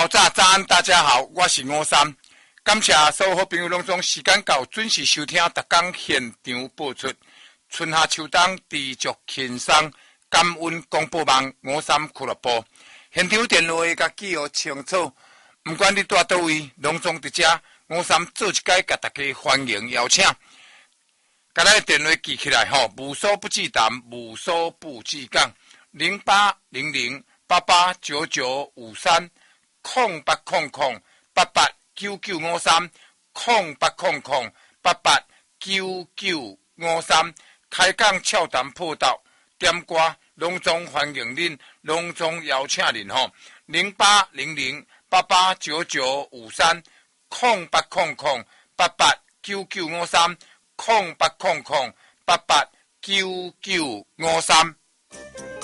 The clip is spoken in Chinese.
早安，大家好，我是吴三，感谢所有好朋友拢总时间到，准时收听逐天现场播出。春夏秋冬持续轻松，感恩广播网吴三俱乐部现场电话甲记号清楚，不管你住倒位，拢总伫遮。吴三做一解，甲大家欢迎邀请。甲咱的电话记起来吼，无所不至谈，无所不至讲，0800889953。0800889953，开讲俏谈破道，点歌拢总欢迎恁，拢总邀请恁吼。0800889953，0800889953。